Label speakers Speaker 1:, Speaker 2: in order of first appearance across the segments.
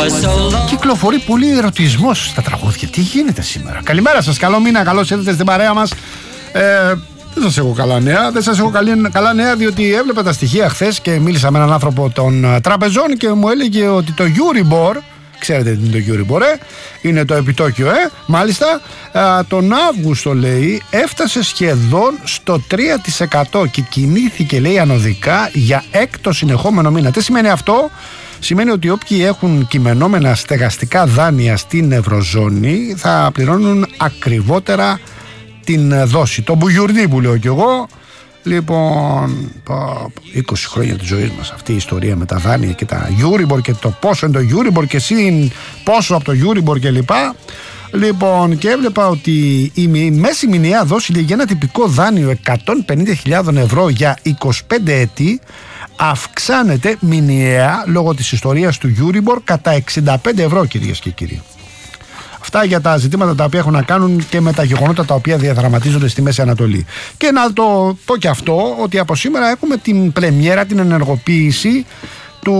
Speaker 1: Κυκλοφορεί πολύ ερωτισμός στα τραγούδια. Τι γίνεται σήμερα? Καλημέρα σας, καλό μήνα, καλώς ήρθατε στην παρέα μας. Δεν σας έχω καλά νέα. Δεν σας έχω καλά νέα, διότι έβλεπα τα στοιχεία χθες και μίλησα με έναν άνθρωπο των τραπεζών και μου έλεγε ότι το Euribor, ξέρετε τι είναι το Euribor, είναι το επιτόκιο, μάλιστα, τον Αύγουστο, λέει, έφτασε σχεδόν στο 3% και κινήθηκε, λέει, ανωδικά για έκτο συνεχόμενο μήνα. Τι σημαίνει αυτό? Σημαίνει ότι όποιοι έχουν κειμενόμενα στεγαστικά δάνεια στην Ευρωζώνη θα πληρώνουν ακριβότερα την δόση. Το μπουγιουρνί που λέω κι εγώ. Λοιπόν, 20 χρόνια της ζωής μας αυτή η ιστορία με τα δάνεια και τα Euribor και το πόσο είναι το Euribor και συν πόσο από το Euribor και λοιπά. Λοιπόν, και έβλεπα ότι η μέση μηνιαία δόση για ένα τυπικό δάνειο 150.000 ευρώ για 25 έτη αυξάνεται μηνιαία λόγω της ιστορίας του Euribor κατά 65 ευρώ, κυρίες και κύριοι. Αυτά για τα ζητήματα τα οποία έχουν να κάνουν και με τα γεγονότα τα οποία διαδραματίζονται στη Μέση Ανατολή. Και να το πω και αυτό, ότι από σήμερα έχουμε την πρεμιέρα, την ενεργοποίηση του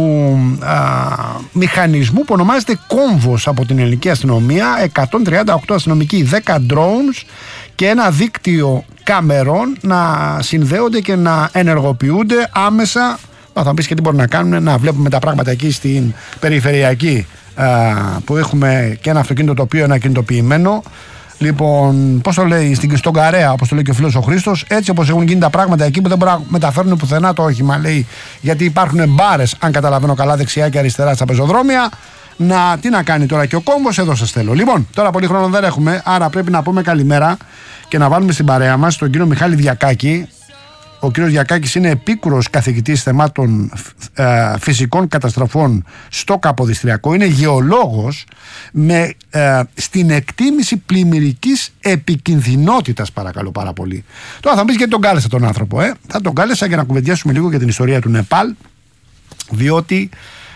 Speaker 1: μηχανισμού που ονομάζεται κόμβος από την ελληνική αστυνομία. 138 αστυνομικοί, 10 drones και ένα δίκτυο κάμερων να συνδέονται και να ενεργοποιούνται άμεσα. Θα μου πεις και τι μπορούν να κάνουν, να βλέπουμε τα πράγματα εκεί στην περιφερειακή, που έχουμε και ένα αυτοκίνητο το οποίο είναι ακινητοποιημένο. Λοιπόν, πώς το λέει, στον Καρέα, όπως το λέει και ο φίλος ο Χρήστος, έτσι όπως έχουν γίνει τα πράγματα εκεί που δεν μπορούν να μεταφέρουν πουθενά το όχημα, λέει, γιατί υπάρχουν μπάρες, αν καταλαβαίνω καλά, δεξιά και αριστερά στα πεζοδρόμια. Τι να κάνει τώρα και ο κόμβος, εδώ σας θέλω. Λοιπόν, τώρα πολύ χρόνο δεν έχουμε, άρα πρέπει να πούμε καλημέρα και να βάλουμε στην παρέα μας τον κύριο Μιχάλη Διακάκη. Ο κύριος Διακάκης είναι επίκουρος καθηγητής θεμάτων φυσικών καταστροφών στο Καποδιστριακό. Είναι γεωλόγος στην εκτίμηση πλημμυρικής επικινδυνότητας, παρακαλώ πάρα πολύ. Τώρα θα μου πεις γιατί τον κάλεσα τον άνθρωπο. Θα τον κάλεσα για να κουβεντιάσουμε λίγο για την ιστορία του Νεπάλ, διότι